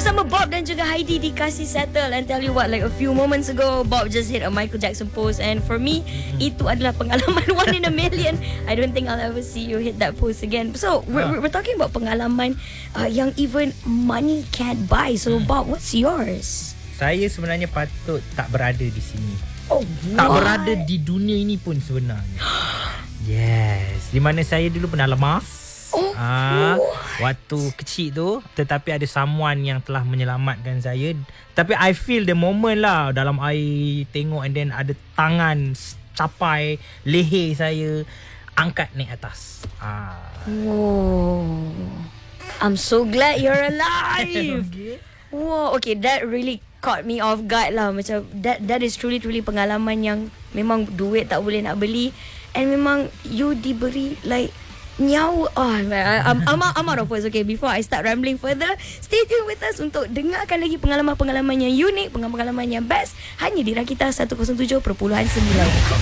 bersama Bob dan juga Heidi di Kasih Settle. And tell you what, like a few moments ago, Bob just hit a Michael Jackson pose, and for me, itu adalah pengalaman one in a million. I don't think I'll ever see you hit that pose again. So we're talking about pengalaman yang even money can't buy. So Bob, what's yours? Saya sebenarnya patut tak berada di sini. Oh, tak berada di dunia ini pun sebenarnya. Yes, di mana saya dulu pernah lemas. Waktu kecil tu, tetapi ada someone yang telah menyelamatkan saya. Tapi I feel the moment lah dalam air, tengok, and then ada tangan capai leher saya, angkat naik atas. Whoa, I'm so glad you're alive. Wow, okay, that really caught me off guard lah. Macam that is truly pengalaman yang memang duit tak boleh nak beli, and memang you diberi like nyawa. I'm out of words. Okay, before I start rambling further, stay tuned with us untuk dengarkan lagi pengalaman-pengalaman yang unik, pengalaman-pengalaman yang best, hanya di Rakita 107.9.